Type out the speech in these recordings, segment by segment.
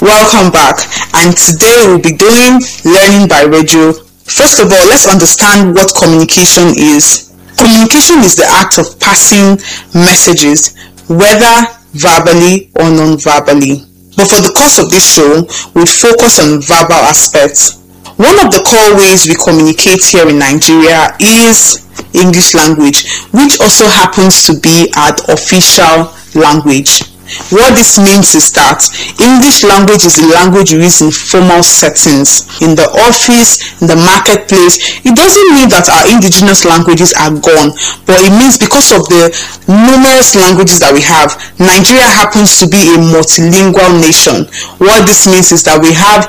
Welcome back, and today we'll be doing Learning by Radio. First of all, let's understand what communication is. Communication is the act of passing messages, whether verbally or non-verbally. But for the course of this show, we'll focus on verbal aspects. One of the core ways we communicate here in Nigeria is English language, which also happens to be our official language. What this means is that English language is the language we use in formal settings, in the office, in the marketplace. It doesn't mean that our indigenous languages are gone, but it means because of the numerous languages that we have, Nigeria happens to be a multilingual nation. What this means is that we have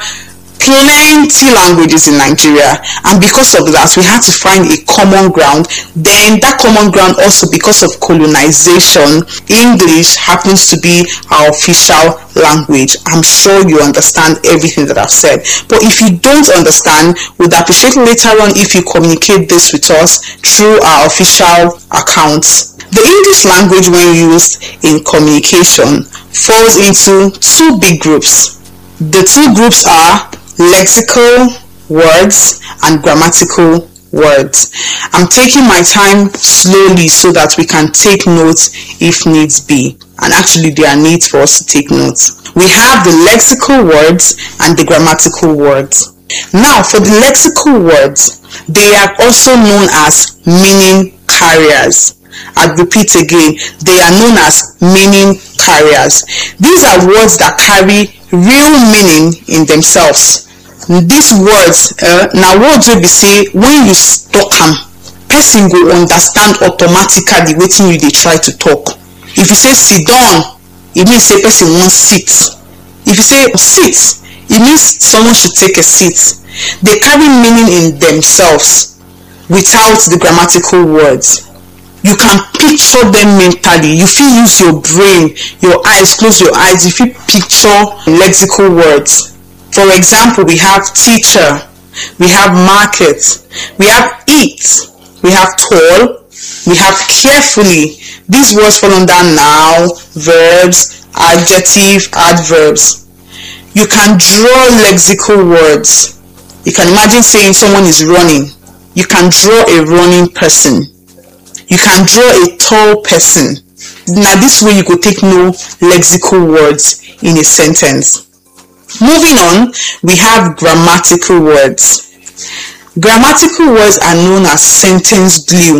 plenty languages in Nigeria, and because of that we had to find a common ground. Then that common ground, also because of colonization, English happens to be our official language. I'm sure you understand everything that I've said, but if you don't understand, we'd appreciate later on if you communicate this with us through our official accounts. The English language, when used in communication, falls into two big groups. The two groups are lexical words and grammatical words. I'm taking my time slowly so that we can take notes if needs be, and actually there are needs for us to take notes. We have the lexical words and the grammatical words. Now, for the lexical words, they are also known as meaning carriers. I'll repeat again, they are known as meaning carriers. These are words that carry real meaning in themselves. These words, now words will be say when you talk them, person go understand automatically wetin you dey try to talk. If you say sit down, it means say person wants sit. If you say sit, it means someone should take a seat. They carry meaning in themselves without the grammatical words. You can picture them mentally. You feel use your brain, your eyes, close your eyes. You feel picture lexical words. For example, we have teacher, we have market, we have eat, we have tall, we have carefully. These words fall under noun, verbs, adjective, adverbs. You can draw lexical words. You can imagine saying someone is running. You can draw a running person. You can draw a tall person. Now this way you could take no lexical words in a sentence. Moving on, we have grammatical words. Grammatical words are known as sentence glue.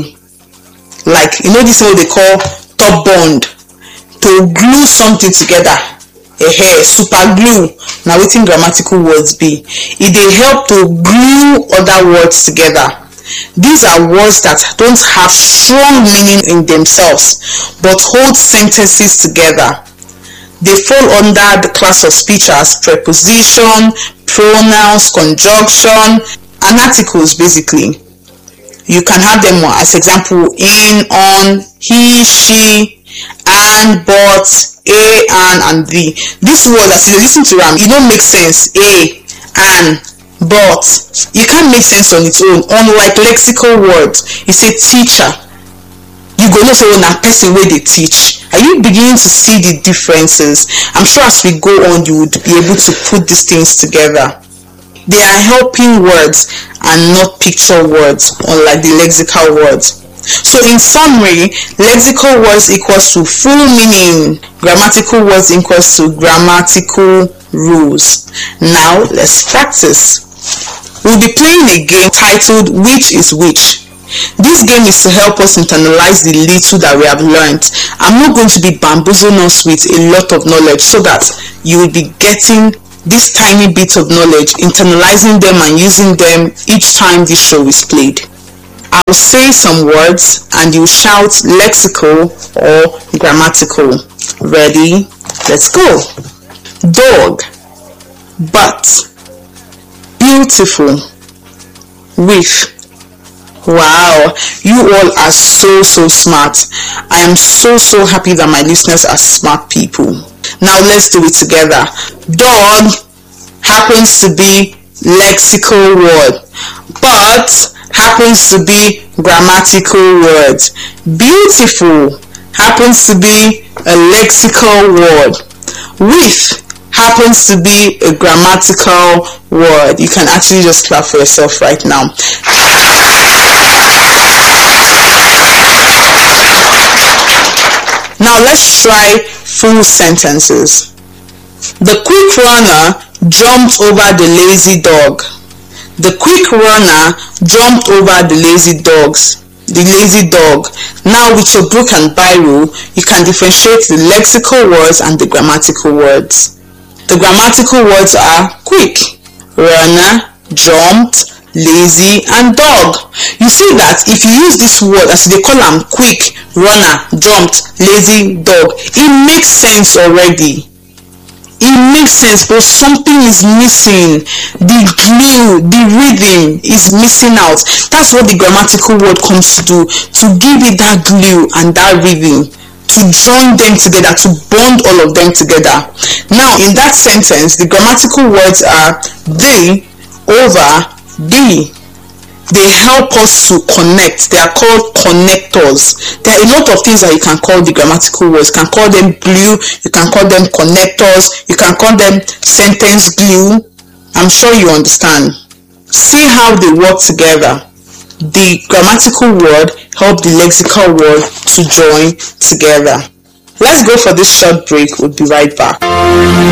Like, you know this is what they call top bond. To glue something together. Super glue. Now wetin grammatical words be? It dey help to glue other words together. These are words that don't have strong meaning in themselves, but hold sentences together. They fall under the class of speech as preposition, pronouns, conjunction, and articles basically. You can have them as example in, on, he, she, and, but, a, and the. This word, as you listen to them, it don't make sense. A, and, but. You can't make sense on its own. Unlike lexical words, you say teacher. You go know say na person where they teach. Are you beginning to see the differences? I'm sure as we go on, you would be able to put these things together. They are helping words and not picture words, unlike the lexical words. So in summary, lexical words equals to full meaning. Grammatical words equals to grammatical rules. Now let's practice. We'll be playing a game titled Which is Which. This game is to help us internalize the little that we have learned. I'm not going to be bamboozling us with a lot of knowledge so that you will be getting these tiny bits of knowledge, internalizing them and using them each time this show is played. I will say some words and you shout lexical or grammatical. Ready? Let's go. Dog, but, beautiful, with. Wow, you all are so smart. I am so happy that my listeners are smart people. Now let's do it together. Dog happens to be lexical word, but happens to be grammatical word. Beautiful happens to be a lexical word. With happens to be a grammatical word. You can actually just clap for yourself right now. Now let's try full sentences. The quick runner jumped over the lazy dog. The quick runner jumped over the lazy dog. Now with your book and biro, you can differentiate the lexical words and the grammatical words. The grammatical words are quick, runner, jumped, lazy, and dog. You see that if you use this word as they call them quick, runner, jumped, lazy, dog, it makes sense already. It makes sense, but something is missing. The glue, the rhythm is missing out. That's what the grammatical word comes to do, to give it that glue and that rhythm, to join them together, to bond all of them together. Now, in that sentence, the grammatical words are they, over, be. They help us to connect. They are called connectors. There are a lot of things that you can call the grammatical words. You can call them glue, you can call them connectors, you can call them sentence glue. I'm sure you understand. See how they work together. The grammatical word help the lexical word to join together. Let's go for this short break. We'll be right back.